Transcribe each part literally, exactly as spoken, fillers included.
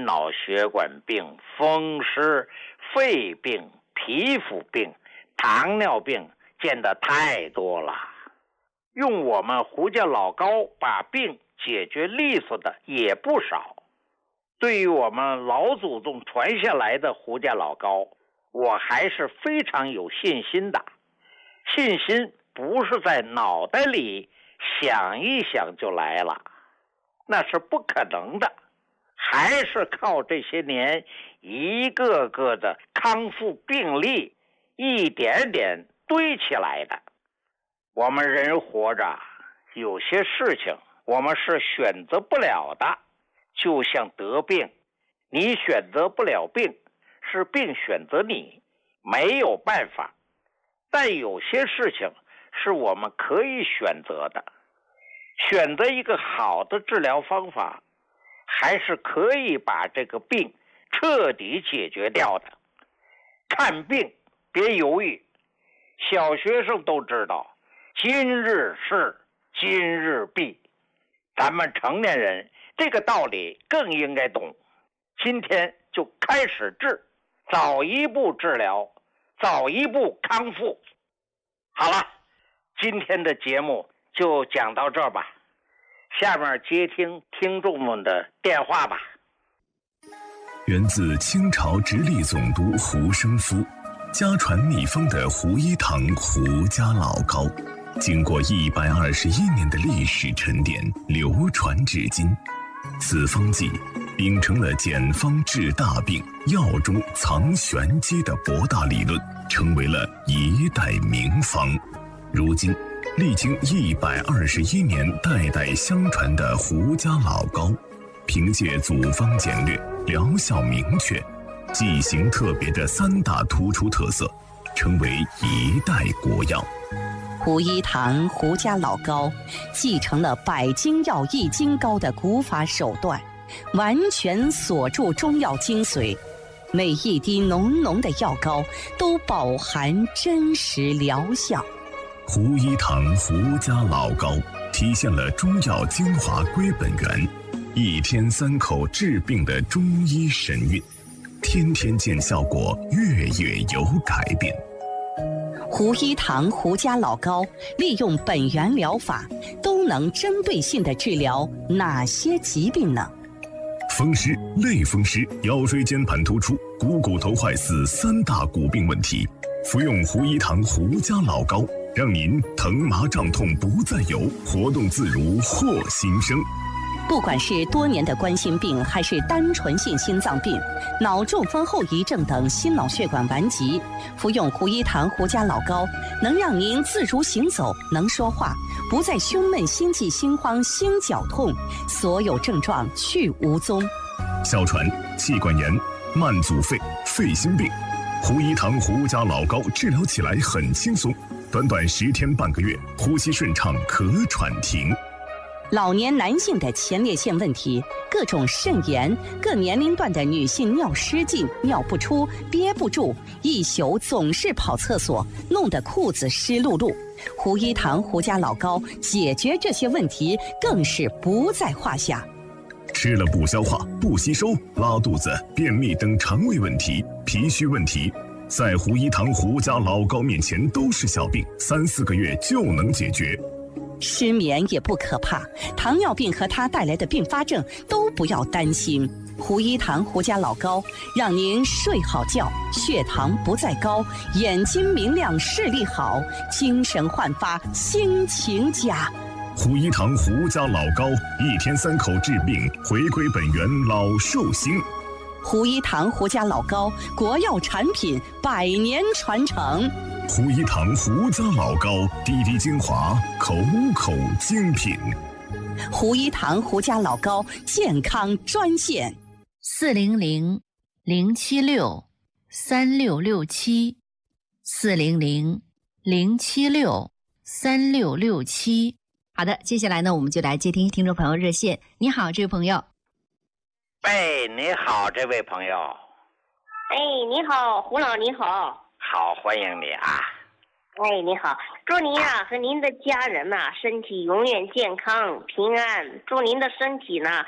心脑血管病、风湿、肺病、皮肤病、糖尿病见得太多了。用我们胡家老高把病解决利索的也不少。对于我们老祖宗传下来的胡家老高，我还是非常有信心的。信心不是在脑袋里想一想就来了，那是不可能的，还是靠这些年一个个的康复病例一点点堆起来的。我们人活着，有些事情我们是选择不了的，就像得病，你选择不了病，是病选择你，没有办法。但有些事情是我们可以选择的，选择一个好的治疗方法，还是可以把这个病彻底解决掉的。看病别犹豫，小学生都知道今日事今日毕，咱们成年人这个道理更应该懂。今天就开始治，早一步治疗，早一步康复。好了，今天的节目就讲到这儿吧，下面接听听众们的电话吧。 源自清朝直隶总督胡生夫，家传秘方的胡一堂胡家老高，经过一百二十一年的历史沉淀，流传至今。此方剂秉承了简方治大病、药中藏玄机的博大理论，成为了一代名方。如今历经一百二十一年代代相传的胡家老高，凭借组方简略、疗效明确、剂型特别的三大突出特色，成为一代国药。 胡一堂胡家老高继承了百金药一金膏的古法手段，完全锁住中药精髓，每一滴浓浓的药膏都饱含真实疗效。 胡一堂胡家老高体现了中药精华归本源，一天三口治病的中医神韵，天天见效果，月月有改变。 胡一堂胡家老高利用本源疗法，都能针对性地治疗哪些疾病呢？ 风湿、类风湿、腰椎间盘突出、股骨头坏死三大骨病问题，服用胡一堂胡家老高，让您疼麻胀痛不再有，活动自如获新生。 不管是多年的冠心病，还是单纯性心脏病、脑中风后遗症等心脑血管顽疾，服用胡一堂胡家老高，能让您自如行走，能说话，不再胸闷、心悸、心慌、心绞痛，所有症状去无踪。 哮喘、气管炎、慢阻肺、肺心病，胡一堂胡家老高治疗起来很轻松，短短十天半个月，呼吸顺畅，咳喘停。 老年男性的前列腺问题，各种肾炎，各年龄段的女性尿失禁、尿不出、憋不住，一宿总是跑厕所，弄得裤子湿漉漉。胡一堂胡家老高解决这些问题更是不在话下。 吃了不消化、不吸收、拉肚子、便秘等肠胃问题、脾虚问题，在胡一堂胡家老高面前都是小病，三四个月就能解决。 失眠也不可怕，糖尿病和它带来的并发症都不要担心。胡一堂胡家老高让您睡好觉，血糖不再高，眼睛明亮，视力好，精神焕发，心情佳。 胡一堂胡家老高，一天三口治病，回归本源，老寿星。 胡一堂胡家老高，国药产品，百年传承。 胡一堂胡家老高，滴滴精华，口口精品。 胡一堂胡家老高健康专线： 四零零零七六三六六七，四零零零七六三六六七。好的，接下来呢，我们就来接听听众朋友热线。你好，这位朋友。 喂，你好，这位朋友。 哎，你好，胡老，你好。 好，欢迎你啊！ 哎，你好，祝您啊和您的家人呐、啊、身体永远健康平安，祝您的身体呢，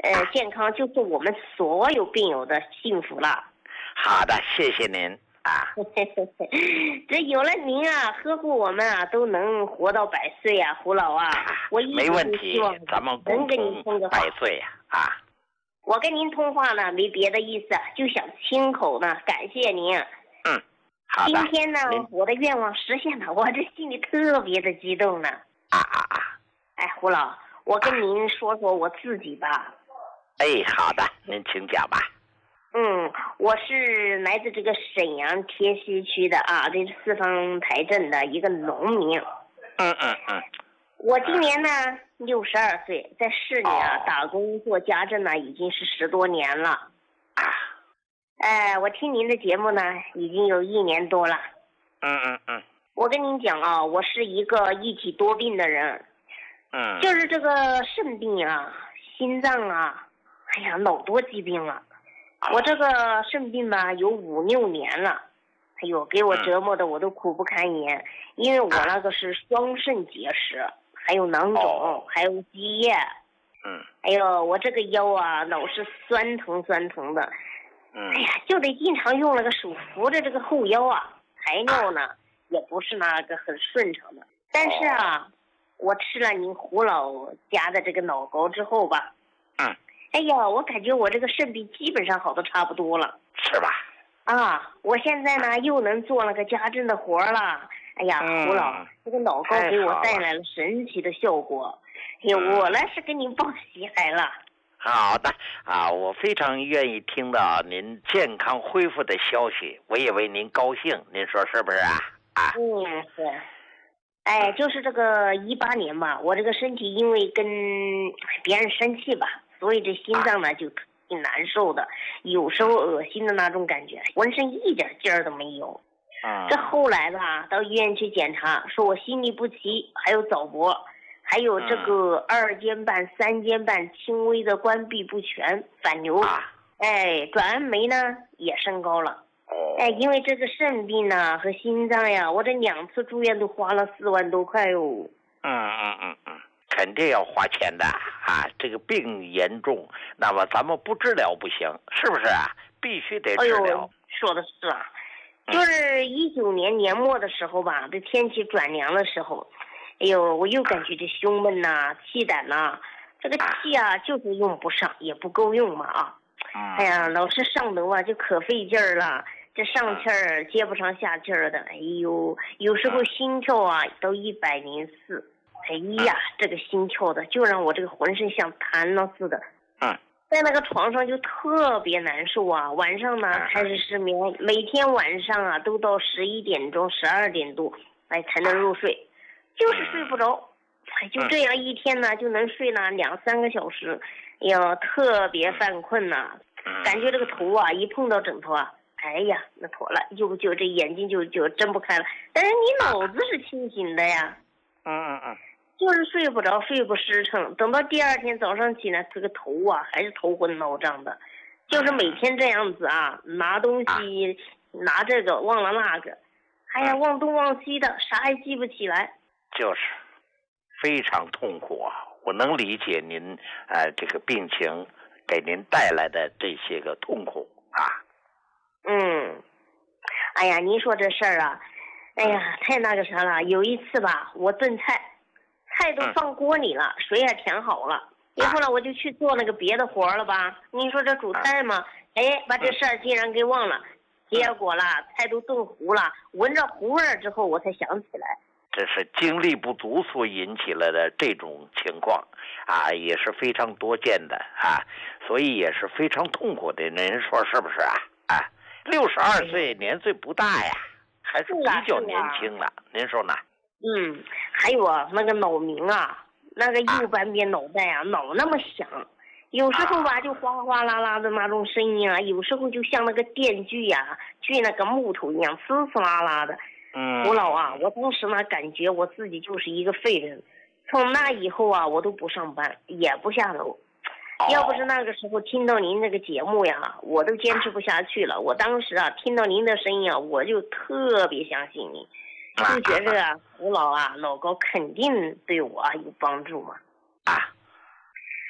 呃，健康就是我们所有病友的幸福了。 好的，谢谢您啊。 这有了您啊，呵护我们啊，都能活到百岁啊，胡老啊，我一没问题，咱们共同百岁呀啊。 我跟您通话呢，没别的意思，就想亲口呢感谢您。 嗯，好的。 今天呢，我的愿望实现了，我这心里特别的激动呢。 啊啊啊！ 哎，胡老，我跟您说说我自己吧。 哎，好的，您请讲吧。 嗯，我是来自这个沈阳铁西区的啊，这是四方台镇的一个农民。 嗯嗯嗯。 我今年呢六十二岁，在市里啊、哦、打工做家政呢，已经是十多年了。 啊。 哎，我听您的节目呢，已经有一年多了。 嗯嗯嗯。 我跟您讲啊，我是一个一体多病的人。 嗯。 就是这个肾病啊、心脏啊，哎呀，老多疾病了。我这个肾病吧，有五六年了。哎呦，给我折磨的我都苦不堪言，嗯、因为我那个是双肾结石。还有囊肿，哦、还有积液， 嗯， 哎呦，我这个腰啊，老是酸疼酸疼的， 嗯， 哎呀，就得经常用那个手扶着这个后腰啊，排尿呢，啊、也不是那个很顺畅的。但是啊，哦、我吃了您胡老家的这个脑膏之后吧， 嗯， 哎呀，我感觉我这个肾病基本上好的差不多了， 是吧？ 啊，我现在呢又能做那个家政的活了。哎呀，胡老， 嗯、 这个脑膏给我带来了神奇的效果。哎呀，我来是给您报喜来了。 好的啊，我非常愿意听到您健康恢复的消息，我也为您高兴，您说是不是啊？啊， 嗯，是。哎，就是这个一八年吧，我这个身体因为跟别人生气吧，所以这心脏呢、啊、就挺难受的，有时候恶心的那种感觉，浑身一点劲儿都没有。这后来吧，到医院去检查，说我心律不齐，还有早搏，还有这个二尖瓣、三尖瓣轻微的关闭不全、反流，哎，转氨酶呢也升高了，哎，因为这个肾病呢和心脏呀，我这两次住院都花了四万多块哟。 嗯嗯嗯嗯，肯定要花钱的啊！这个病严重，那么咱们不治疗不行，是不是啊？必须得治疗。 哎呦，说的是啊。就是一九年年末的时候吧，这天气转凉的时候，哎呦，我又感觉这胸闷呐、啊、气胆呐、啊，这个气啊就是用不上，也不够用嘛啊。哎呀，老是上头啊，就可费劲儿了，这上气儿接不上下气儿的，哎呦，有时候心跳啊都一百零四，哎呀，这个心跳的就让我这个浑身像瘫了似的。 嗯。 在那个床上就特别难受啊，晚上呢开始失眠，每天晚上啊都到十一点钟、十二点多，哎才能入睡，就是睡不着，哎就这样一天呢就能睡呢两三个小时，哎呀特别犯困呐、啊，感觉这个头啊一碰到枕头啊，哎呀那妥了，就就这眼睛就就睁不开了，但是你脑子是清醒的呀。 嗯嗯嗯。 就是睡不着，睡不实诚，等到第二天早上起来，这个头啊还是头昏脑胀的，就是每天这样子啊，拿东西拿这个忘了那个，哎呀忘东忘西的，啥也记不起来， 就是非常痛苦啊！我能理解您呃这个病情给您带来的这些个痛苦啊。 嗯，哎呀，您说这事儿啊，哎呀太那个啥了。有一次吧，我炖菜。菜都放锅里了，水也填好了，然后呢我就去做那个别的活了吧。你说这煮菜嘛，哎，把这事儿竟然给忘了，结果啦，菜都炖糊了，闻着糊味儿之后我才想起来。 这是精力不足所引起了的这种情况啊，也是非常多见的啊，所以也是非常痛苦的。您说是不是啊？啊，六十二岁年岁不大呀，还是比较年轻了，您说呢？ 嗯，还有啊，那个脑鸣啊，那个右半边脑袋啊，脑那么响，有时候吧就哗哗啦啦的那种声音啊，有时候就像那个电锯呀、啊，锯那个木头一样，呲呲啦啦的。 嗯， 胡老啊，我当时呢感觉我自己就是一个废人，从那以后啊，我都不上班，也不下楼。要不是那个时候听到您那个节目呀，我都坚持不下去了。我当时啊听到您的声音啊，我就特别相信您。就觉着啊，胡老啊，老高肯定对我啊有帮助嘛。 啊，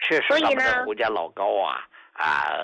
确实， 所以呢咱们的胡家老高啊啊。